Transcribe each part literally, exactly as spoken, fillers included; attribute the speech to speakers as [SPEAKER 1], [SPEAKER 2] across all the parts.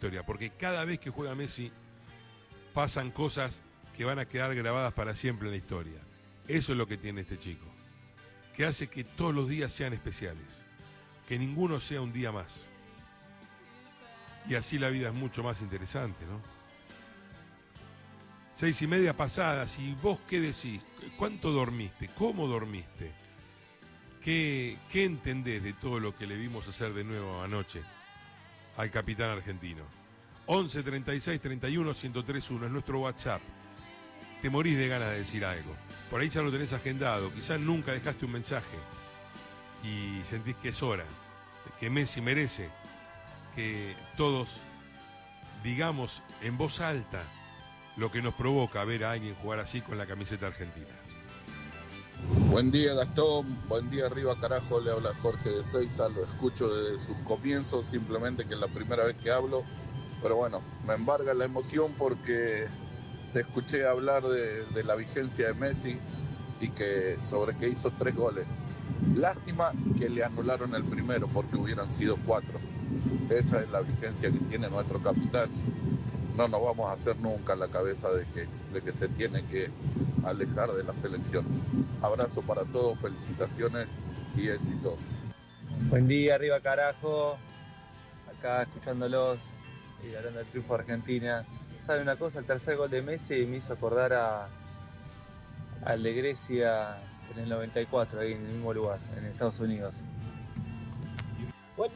[SPEAKER 1] historia, porque cada vez que juega Messi pasan cosas que van a quedar grabadas para siempre en la historia. Eso es lo que tiene este chico, que hace que todos los días sean especiales, que ninguno sea un día más. Y así la vida es mucho más interesante, ¿no? Seis y media pasadas, ¿y vos qué decís? ¿Cuánto dormiste? ¿Cómo dormiste? ¿Qué, qué entendés de todo lo que le vimos hacer de nuevo anoche al capitán argentino? once, treinta y seis, treinta y uno, ciento tres uno es nuestro WhatsApp. Te morís de ganas de decir algo. Por ahí ya lo tenés agendado. Quizás nunca dejaste un mensaje y sentís que es hora, que Messi merece que todos digamos en voz alta lo que nos provoca ver a alguien jugar así con la camiseta argentina.
[SPEAKER 2] Buen día, Gastón, buen día arriba, carajo, le habla Jorge de Seiza, lo escucho desde sus comienzos, simplemente que es la primera vez que hablo, pero bueno, me embarga la emoción porque te escuché hablar de, de la vigencia de Messi y que sobre que hizo tres goles. Lástima que le anularon el primero porque hubieran sido cuatro. Esa es la vigencia que tiene nuestro capitán. No nos vamos a hacer nunca la cabeza de que, de que se tiene que alejar de la selección. Abrazo para todos, felicitaciones y éxitos.
[SPEAKER 3] Buen día, arriba carajo. Acá escuchándolos y hablando del triunfo de Argentina. ¿Sabe una cosa? El tercer gol de Messi me hizo acordar a al de Grecia en el noventa y cuatro, ahí en el mismo lugar, en Estados Unidos. Bueno.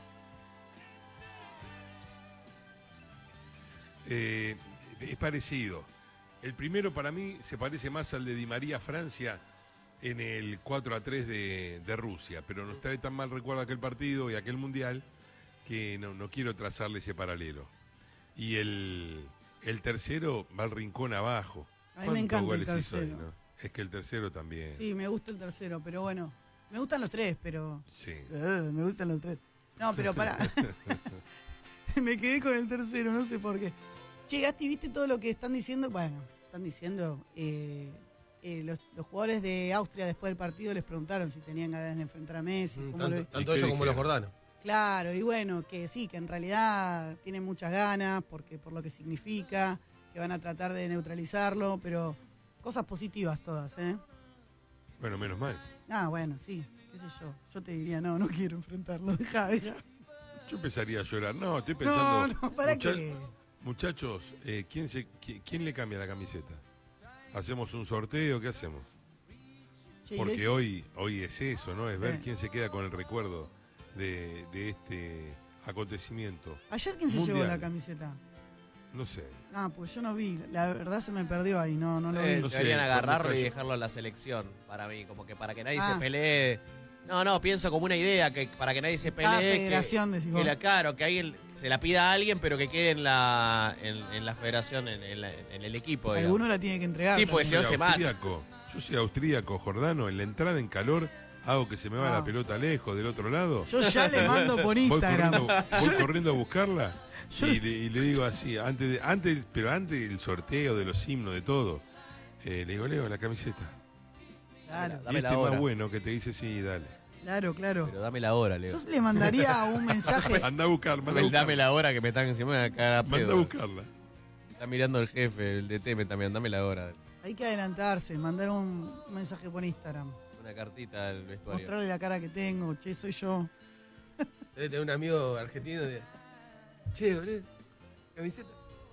[SPEAKER 1] Eh, es parecido. El primero para mí se parece más al de Di María Francia en el cuatro a tres de, de Rusia, pero nos trae tan mal recuerdo aquel partido y aquel mundial que no, no quiero trazarle ese paralelo. Y el, el tercero va al rincón abajo.
[SPEAKER 4] A mí me encanta el tercero.
[SPEAKER 1] Ahí, ¿no? Es que el tercero también.
[SPEAKER 4] Sí, me gusta el tercero, pero bueno, me gustan los tres, pero...
[SPEAKER 1] Sí.
[SPEAKER 4] Uh, me gustan los tres. No, pero pará. Me quedé con el tercero, no sé por qué. Che, Gasti, ¿viste todo lo que están diciendo? Bueno, están diciendo... Eh, eh, los, los jugadores de Austria después del partido les preguntaron si tenían ganas de enfrentar a Messi.
[SPEAKER 5] Mm,
[SPEAKER 4] cómo
[SPEAKER 5] tanto
[SPEAKER 4] lo...
[SPEAKER 5] tanto ellos como los jordanos.
[SPEAKER 4] Claro, y bueno, que sí, que en realidad tienen muchas ganas, porque por lo que significa, que van a tratar de neutralizarlo, pero cosas positivas todas, ¿eh?
[SPEAKER 1] Bueno, menos mal.
[SPEAKER 4] Ah, bueno, sí, qué sé yo. Yo te diría, no, no quiero enfrentarlo, deja, deja.
[SPEAKER 1] Yo empezaría a llorar. No, estoy pensando...
[SPEAKER 4] No, no, ¿para
[SPEAKER 1] mucha-
[SPEAKER 4] qué?
[SPEAKER 1] Muchachos, eh, ¿quién, se, qui- ¿quién le cambia la camiseta? ¿Hacemos un sorteo? ¿Qué hacemos?
[SPEAKER 4] Che,
[SPEAKER 1] Porque
[SPEAKER 4] de-
[SPEAKER 1] hoy, hoy es eso, ¿no? Es ver
[SPEAKER 4] Sí.
[SPEAKER 1] quién se queda con el recuerdo de, de este acontecimiento.
[SPEAKER 4] ¿Ayer quién se
[SPEAKER 1] mundial.
[SPEAKER 4] llevó la camiseta?
[SPEAKER 1] No sé.
[SPEAKER 4] Ah, pues yo no vi, la verdad se me perdió ahí, no, no lo
[SPEAKER 6] Eh,
[SPEAKER 4] vi.
[SPEAKER 1] no sé,
[SPEAKER 6] deberían agarrarlo
[SPEAKER 1] cuando
[SPEAKER 6] y
[SPEAKER 1] cayó.
[SPEAKER 6] dejarlo en la selección, para mí, como que para que nadie
[SPEAKER 4] Ah.
[SPEAKER 6] se pelee. No, no, pienso como una idea, que para que nadie se pelee.
[SPEAKER 4] Ah,
[SPEAKER 6] que-
[SPEAKER 4] federación, decís
[SPEAKER 6] que,
[SPEAKER 4] vos.
[SPEAKER 6] la, claro, que ahí el- se la pida a alguien, pero que quede en la, en, en la federación, en, en la- en el equipo. digamos.
[SPEAKER 4] Alguno la tiene que entregar.
[SPEAKER 6] Sí, pues,
[SPEAKER 4] también.
[SPEAKER 6] si no se mata.
[SPEAKER 1] austríaco. Yo soy austríaco, Jordano. En la entrada en calor hago que se me va
[SPEAKER 4] Ah.
[SPEAKER 1] la pelota lejos del otro lado.
[SPEAKER 4] Yo ya le mando por
[SPEAKER 1] Voy
[SPEAKER 4] Instagram.
[SPEAKER 1] corriendo, voy corriendo a buscarla
[SPEAKER 4] Yo-
[SPEAKER 1] y le, y le digo así, antes, de, antes pero antes del sorteo, de los himnos, de todo, eh, le digo, Leo, la camiseta.
[SPEAKER 4] Claro,
[SPEAKER 1] Y
[SPEAKER 6] Dame
[SPEAKER 1] este
[SPEAKER 6] la hora.
[SPEAKER 1] más bueno que te dice, sí, dale.
[SPEAKER 4] claro, claro.
[SPEAKER 6] Pero dame la hora, Leo.
[SPEAKER 4] Yo le mandaría un mensaje.
[SPEAKER 1] Anda a buscar, manda a
[SPEAKER 6] Dame, dame
[SPEAKER 1] buscarla.
[SPEAKER 6] la hora que me están encima de cagar a
[SPEAKER 1] Manda a
[SPEAKER 6] pedo.
[SPEAKER 1] buscarla.
[SPEAKER 6] Está mirando el jefe, el D T me también, dame la hora.
[SPEAKER 4] Hay que adelantarse, mandar un mensaje por Instagram.
[SPEAKER 6] Una cartita al vestuario.
[SPEAKER 4] Mostrarle la cara que tengo, che, soy yo.
[SPEAKER 5] Debe tener un amigo argentino de... Che, boludo, camiseta.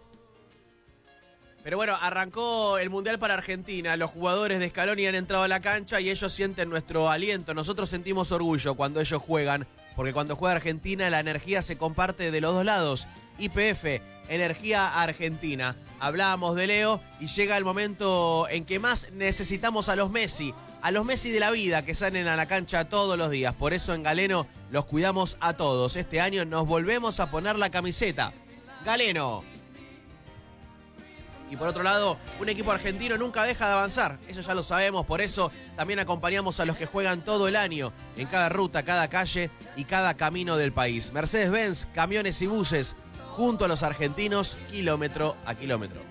[SPEAKER 6] Pero bueno, arrancó el Mundial para Argentina. Los jugadores de Scaloni han entrado a la cancha y ellos sienten nuestro aliento. Nosotros sentimos orgullo cuando ellos juegan, porque cuando juega Argentina la energía se comparte de los dos lados. Y P F, Energía Argentina. Hablábamos de Leo y llega el momento en que más necesitamos a los Messi, a los Messi de la vida que salen a la cancha todos los días. Por eso en Galeno los cuidamos a todos. Este año nos volvemos a poner la camiseta. Galeno. Y por otro lado, un equipo argentino nunca deja de avanzar. Eso ya lo sabemos, por eso también acompañamos a los que juegan todo el año, en cada ruta, cada calle y cada camino del país. Mercedes-Benz, camiones y buses, junto a los argentinos, kilómetro a kilómetro.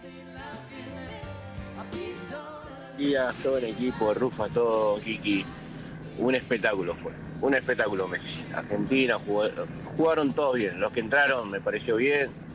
[SPEAKER 7] Días, todo el equipo, Rufa, todo, Kiki. Un espectáculo fue. Un espectáculo Messi. Argentina, jugaron, jugaron todos bien. Los que entraron me pareció bien.